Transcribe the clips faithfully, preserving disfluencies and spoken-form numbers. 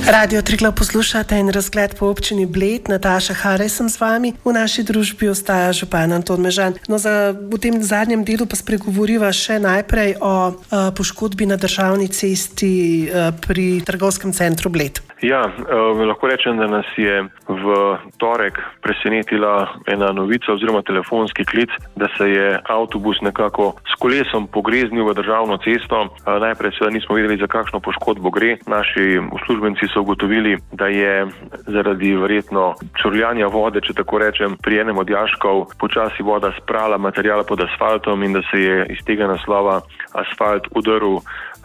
Radio Triglav poslušate in razgled po občini Bled. Nataša Harej sem z vami. V naši družbi ostaja župan Anton Mežan. No, za, v tem zadnjem delu pa spregovoriva še najprej o uh, poškodbi na državni cesti uh, pri trgovskem centru Bled. Ja, uh, lahko rečem, da nas je v torek presenetila ena novica oziroma telefonski klic, da se je avtobus nekako s kolesom pogreznil v državno cesto. Uh, najprej seveda nismo vedeli, za kakšno poškodbo gre. Naši uslužbenci so ugotovili, da je zaradi verjetno čurljanja vode, če tako rečem, pri enem od jaškov počasi voda sprala material pod asfaltom in da se je iz tega naslova asfalt udaril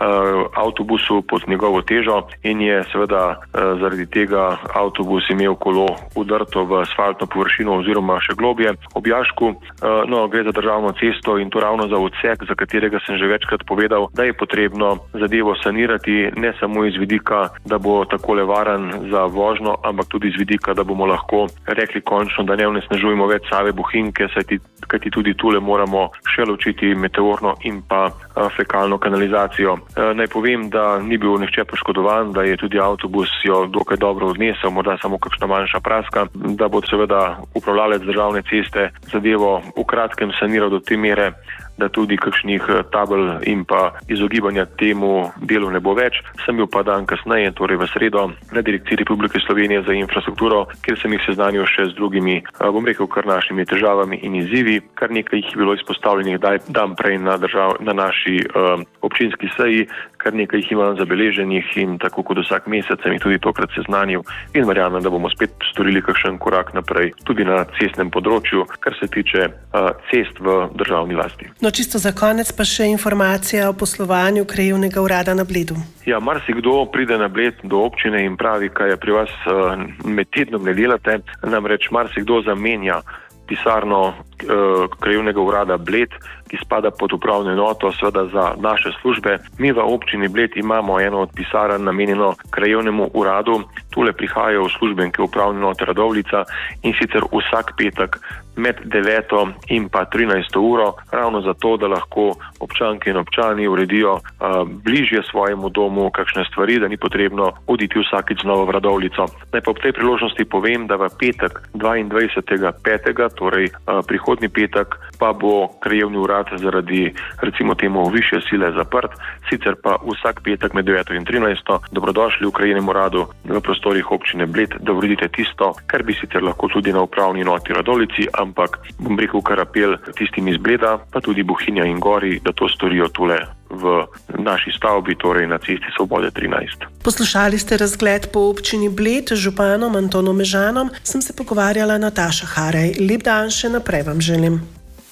avtobusu pod njegovo težo in je seveda zaradi tega avtobus imel kolo udrto v asfaltno površino oziroma še globje ob jašku. No, gre za državno cesto in to ravno za odsek, za katerega sem že večkrat povedal, da je potrebno zadevo sanirati, ne samo iz vidika, da bo takole varen za vožnjo, ampak tudi iz vidika, da bomo lahko rekli končno, da ne onesnažujemo več Save Bohinjke, kajti tudi tule moramo še ločiti meteorno in pa fekalno kanalizacijo. Naj povem, da ni bil nihče poškodovan, da je tudi avtobus jo dokaj dobro odnesel, morda samo kakšna manjša praska, da bo seveda upravljalec državne ceste zadevo v kratkem saniral do te mere, da tudi kakšnih tabel in pa izogibanja temu delu ne bo več. Sem bil pa dan kasneje, torej v sredo, na Direkciji Republike Slovenije za infrastrukturo, kjer sem jih seznanil še z drugimi, bom rekel, kar našimi težavami in izzivi. Kar nekaj jih je bilo izpostavljenih dan prej na, držav, na naši uh, občinski seji, kar nekaj jih imam zabeleženih in tako kot vsak mesec sem jih tudi tokrat seznanil in verjamem, da bomo spet storili kakšen korak naprej tudi na cestnem področju, kar se tiče uh, cest v državni lasti. No, čisto za konec pa še informacija o poslovanju Krajevnega urada na Bledu. Ja, marsikdo pride na Bled do občine in pravi, kaj je pri vas uh, med tednom ne delate, namreč marsikdo zamenja pisarno uh, Krajevnega urada Bled, ki spada pod upravno enoto, seveda za naše službe. Mi v občini Bled imamo eno od pisarn namenjeno Krajevnemu uradu. Tule prihajajo uslužbenke upravne enote Radovljica in sicer vsak petek med deveto in pa trinajsto uro, ravno zato, da lahko občanke in občani uredijo uh, bližje svojemu domu kakšne stvari, da ni potrebno oditi vsakič znova v Radovljico. Naj pa ob tej priložnosti povem, da v petek dvaindvajsetega petega, torej uh, prihodnji petek, pa bo Krajevni urad zaradi recimo temu višje sile zaprt, sicer pa vsak petek med deveto in trinajsto dobrodošli v Krajevnem uradu v prostorih občine Bled, da uredite tisto, kar bi sicer lahko tudi na upravni enoti Radovljici, ampak bom rekel kar apel tistim iz Bleda, pa tudi Bohinja in Gori, da to storijo tule v naši stavbi, torej na cesti Svobode trinajst. Poslušali ste razgled po občini Bled z županom Antonom Mežanom. Sem se pogovarjala Nataša Harej. Lep dan še naprej vam želim.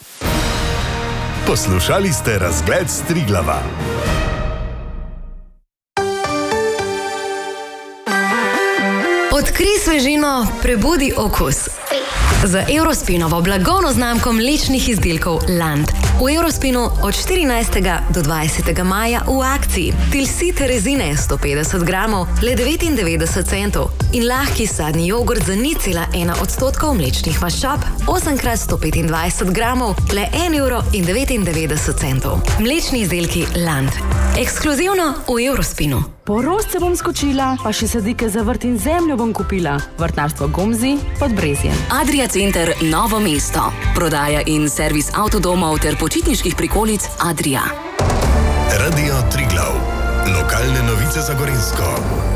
Poslušali ste razgled s Triglava. Odkrij svežino, prebudi okus. Z Eurospinovo blagovno znamko mlečnih izdelkov Land. V Eurospinu od štirinajstega do dvajsetega maja v akciji. Tilsite rezine sto petdeset gramov, le devetindevetdeset centov. In lahki sadni jogurt za nič cela ena odstotkov mlečnih maščob, osem krat sto petindvajset gramov, le en evro in devetindevetdeset centov. Mlečni izdelki Land. Ekskluzivno v Eurospinu. Po rožce bom skočila, pa še sadike za vrt in zemljo bom kupila. Vrtnarstvo Gomzi pod Brezjem. Adria Center Novo mesto. Prodaja in servis avtodomov ter počitniških prikolic Adria. Radio Triglav. Lokalne novice za Gorenjsko.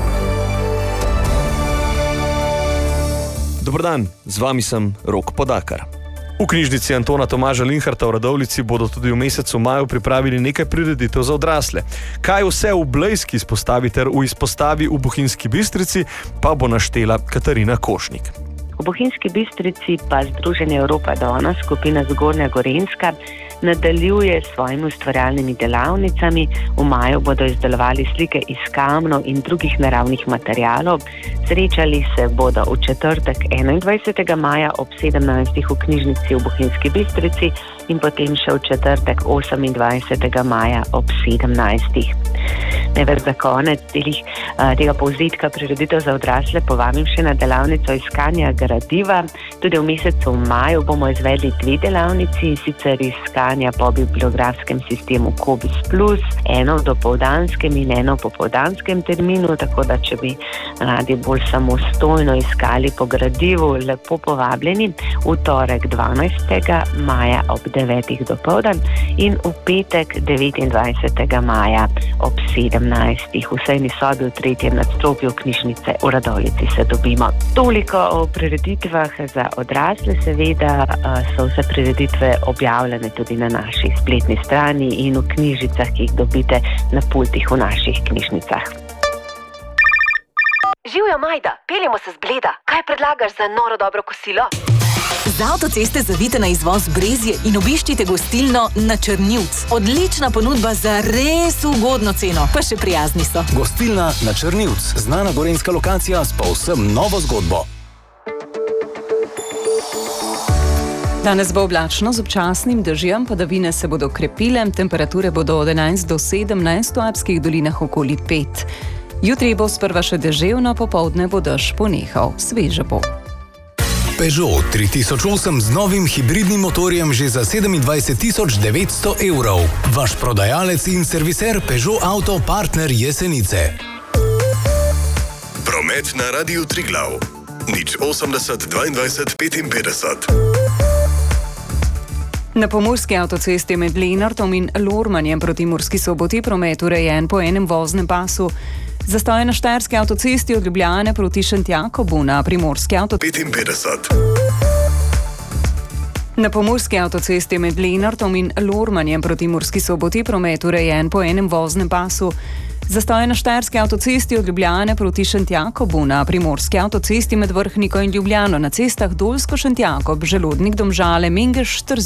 Dober dan, z vami sem Rok Podakar. V knjižnici Antona Tomaža Linharta v Radovljici bodo tudi v mesecu maju pripravili nekaj prireditev za odrasle. Kaj vse v Blejski izpostavi ter v izpostavi v Bohinjski Bistrici, pa bo naštela Katarina Košnik. V Bohinjski Bistrici pa Združenje Evropa Dona, skupina Zgornja Gorenjska, nadaljuje s svojimi ustvarjalnimi delavnicami. V maju bodo izdelovali slike iz kamnov in drugih naravnih materialov. Srečali se bodo v četrtek enaindvajsetega maja ob sedemnajstih v knjižnici v Bohinjski Bistrici in potem še v četrtek osemindvajsetega maja ob sedemnajstih. Največ za konec delih tega povzetka prireditev za odrasle povabim še na delavnico iskanja gradiva. Tudi v mesecu maju bomo izvedli dve delavnici, sicer iskanja po bibliografskem sistemu Cobiss plus, eno v dopoldanskem in eno v popoldanskem terminu, tako da če bi radi bolj samostojno iskali po gradivu, lepo povabljeni v torek dvanajstega maja ob devetih dopoldan in v petek devetindvajsetega maja ob sedemnajstih. V sejni sobi v tretjem nadstropju knjižnice v Radovljici se dobimo. Toliko o prireditvah za odrasle, seveda so vse prireditve objavljene tudi na naši spletni strani in v knjižicah, ki jih dobite na pultih v naših knjižnicah. Živjo, Majda, peljemo se z Bleda. Kaj predlagaš za noro dobro kosilo? Z avtoceste zavite na izvoz Brezje in obiščite gostilno Na Črnivc. Odlična ponudba za res ugodno ceno, pa še prijazni so. Gostilna Na Črnivc, znana gorenjska lokacija s povsem novo zgodbo. Danes bo oblačno z občasnim dežjem, padavine se bodo krepile, temperature bodo od enajst do sedemnajst, v alpskih dolinah okoli pet. Jutri bo sprva še deževno, popoldne bo dež ponehal, sveže bo. Peugeot tri tisoč osem z novim hibridnim motorjem že za sedemindvajset tisoč devetsto evrov. Vaš prodajalec in serviser Peugeot Auto Partner Jesenice. Promet na Radiu Triglav. Nič osemdeset dvaindvajset petinpetdeset. Na pomurski avtocesti med Lenartom in Lormanjem proti Murski Soboti promet urejen po enem voznem pasu. Zastoj na štajerski avtocesti od Ljubljane proti Šentjakobu na primorski avtocesti. petinpetdeset. Na pomurski avtocesti med Lenartom in Lormanjem proti Murski Soboti promet urejen po enem voznem pasu. Zastoj na štajerski avtocesti od Ljubljane proti Šentjakobu na primorski avtocesti med Vrhniko in Ljubljano, na cestah Dolsko Šentjakob, Želodnik Domžale, Mengeš, Trzin.